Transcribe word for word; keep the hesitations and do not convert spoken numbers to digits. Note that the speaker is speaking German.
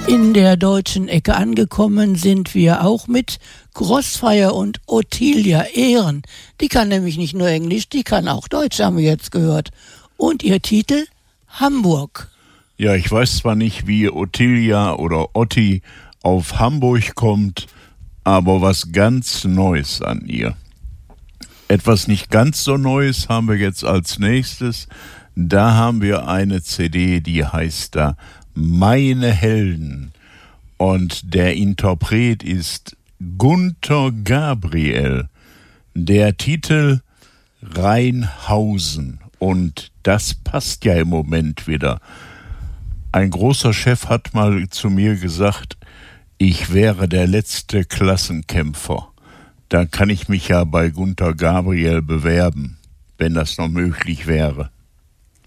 In der deutschen Ecke angekommen sind wir auch mit Crossfire und Ottilia Ehren. Die kann nämlich nicht nur Englisch, die kann auch Deutsch, haben wir jetzt gehört. Und ihr Titel Hamburg. Ja, ich weiß zwar nicht, wie Ottilia oder Otti auf Hamburg kommt, aber was ganz Neues an ihr. Etwas nicht ganz so Neues haben wir jetzt als nächstes. Da haben wir eine C D, die heißt da Meine Helden. Und der Interpret ist Gunter Gabriel. Der Titel Rheinhausen. Und das passt ja im Moment wieder. Ein großer Chef hat mal zu mir gesagt, ich wäre der letzte Klassenkämpfer. Da kann ich mich ja bei Gunter Gabriel bewerben, wenn das noch möglich wäre.